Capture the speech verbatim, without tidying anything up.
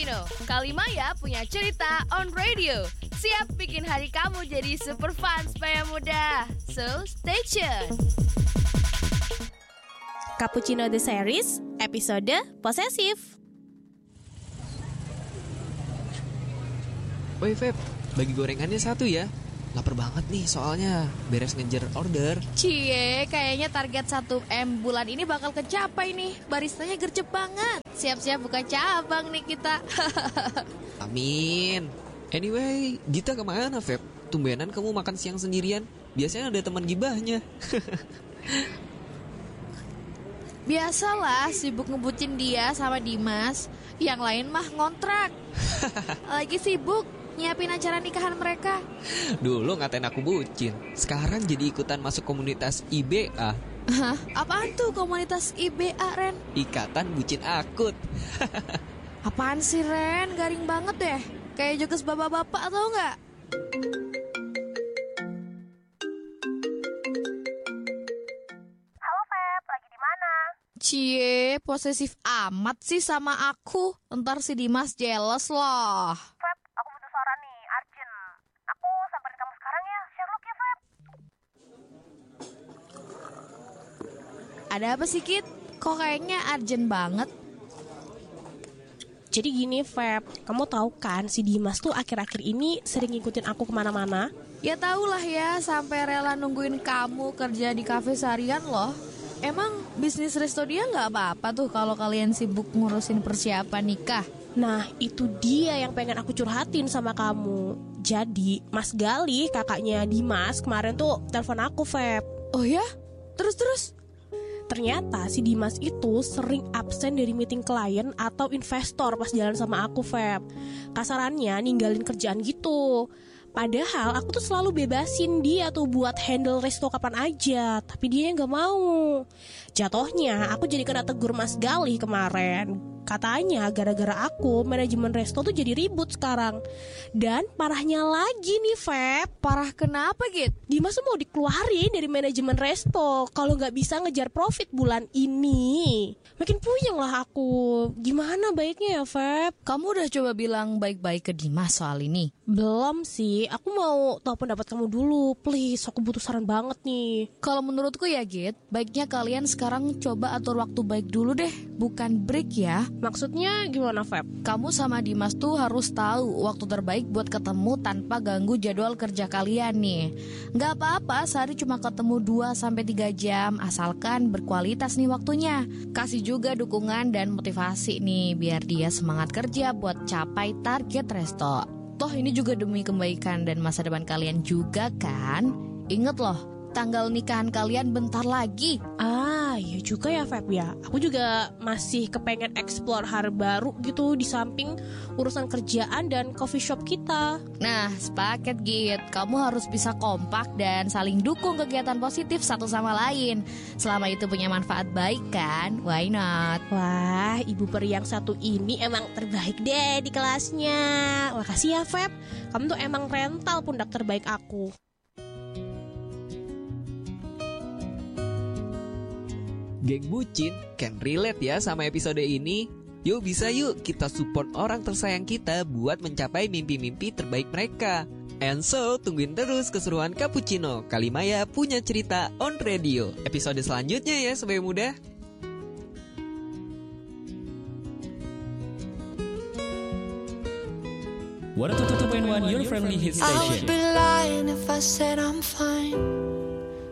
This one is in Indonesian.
Cappuccino, Kalimaya punya cerita on radio. Siap bikin hari kamu jadi super fun supaya mudah. So, stay tuned. Cappuccino The Series, episode Posesif. Woi Feb, bagi gorengannya satu ya. Lapar banget nih soalnya, beres ngejar order. Cie, kayaknya target satu M bulan ini bakal kecapai nih. Baristanya gercep banget. Siap-siap buka cabang nih kita. Amin. Anyway, Gita kemana Feb? Tumbenan kamu makan siang sendirian? Biasanya ada teman gibahnya. Biasalah, sibuk ngebucin dia sama Dimas. Yang lain mah ngontrak. Lagi sibuk nyiapin acara nikahan mereka. Dulu ngatain aku bucin, sekarang jadi ikutan masuk komunitas I B A. Hah? Apaan tuh komunitas I B A, Ren? Ikatan Bucin Akut. Apaan sih, Ren? Garing banget deh. Kayak jokes bapak-bapak tau gak? Halo Feb, lagi di mana? Cie, posesif amat sih sama aku. Ntar si Dimas jealous loh. Feb, aku butuh saran nih, urgent. Aku samperin kamu sekarang ya, Sherlock ya Feb. Ada apa sih, Kit? Kok kayaknya urgent banget? Jadi gini Feb, kamu tahu kan si Dimas tuh akhir-akhir ini sering ngikutin aku kemana-mana. Ya tau lah ya, sampai rela nungguin kamu kerja di kafe seharian loh. Emang bisnis resto dia gak apa-apa tuh kalau kalian sibuk ngurusin persiapan nikah? Nah itu dia yang pengen aku curhatin sama kamu. Jadi Mas Galih, kakaknya Dimas, kemarin tuh telepon aku Feb. Oh ya? Terus-terus? Ternyata si Dimas itu sering absen dari meeting klien atau investor pas jalan sama aku Feb. Kasarannya ninggalin kerjaan gitu. Padahal aku tuh selalu bebasin dia tuh buat handle resto kapan aja, tapi dia gak mau. Jatohnya aku jadi kena tegur Mas Galih kemarin. Katanya gara-gara aku manajemen resto tuh jadi ribut sekarang. Dan parahnya lagi nih Feb, Parah kenapa, Git? Dimas tuh mau dikeluarin dari manajemen resto kalau nggak bisa ngejar profit bulan ini. Makin puyeng lah aku. Gimana baiknya ya Feb? Kamu udah coba bilang baik-baik ke Dimas soal ini? Belum sih, aku mau tahu pendapat kamu dulu. Please, aku butuh saran banget nih. Kalau menurutku ya, Git, baiknya kalian sekarang coba atur waktu baik dulu deh, bukan break ya. Maksudnya gimana Feb? Kamu sama Dimas tuh harus tahu waktu terbaik buat ketemu tanpa ganggu jadwal kerja kalian nih. Gak apa-apa, sehari cuma ketemu dua sampai tiga jam, asalkan berkualitas nih waktunya. Kasih juga dukungan dan motivasi nih, biar dia semangat kerja buat capai target resto. Toh ini juga demi kebaikan dan masa depan kalian juga kan. Ingat loh, tanggal nikahan kalian bentar lagi. Ah, iya juga ya Feb ya. Aku juga masih kepengen explore hal baru gitu di samping urusan kerjaan dan coffee shop kita. Nah, sepaket Git. Kamu harus bisa kompak dan saling dukung kegiatan positif satu sama lain. Selama itu punya manfaat baik kan, why not? Wah, ibu peri yang satu ini emang terbaik deh di kelasnya. Makasih ya Feb, kamu tuh emang rental pundak terbaik aku. Geng bucin can relate ya sama episode ini. Yuk bisa yuk kita support orang tersayang kita buat mencapai mimpi-mimpi terbaik mereka. And so, tungguin terus keseruan Cappuccino, Kalimaya punya cerita on radio. Episode selanjutnya ya Sobat Muda. one oh two point one Your Family Hit I would Station. be lying